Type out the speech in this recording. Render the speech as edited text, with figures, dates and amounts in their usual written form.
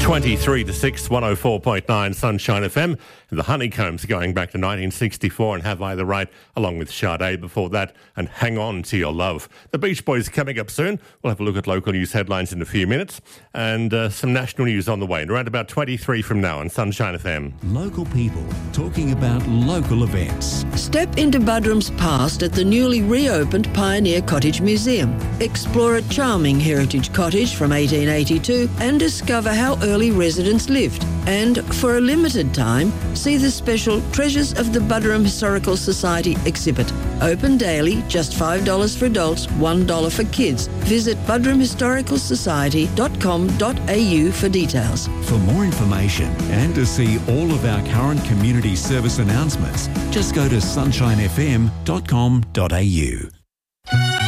23 to 6, 104.9 Sunshine FM. And the Honeycombs going back to 1964 and Have I the Right, along with Sade before that, and Hang On to Your Love. The Beach Boys are coming up soon. We'll have a look at local news headlines in a few minutes and some national news on the way. And around about 23 from now on Sunshine FM. Local people talking about local events. Step into Buderim's past at the newly reopened Pioneer Cottage Museum. Explore a charming heritage cottage from 1882 and discover how early residents lived. And for a limited time, see the special Treasures of the Buderim Historical Society exhibit. Open daily, just $5 for adults, $1 for kids. Visit buderimhistoricalsociety.com.au for details. For more information and to see all of our current community service announcements, just go to sunshinefm.com.au.